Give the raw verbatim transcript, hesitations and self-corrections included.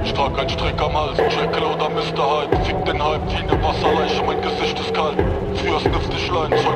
Ich trag ein Strick am Hals, Jekyll oder Mister Hyde. Fick den Hype wie ne Wasserleiche, mein Gesicht ist kalt. Früher sniffte ich Lein,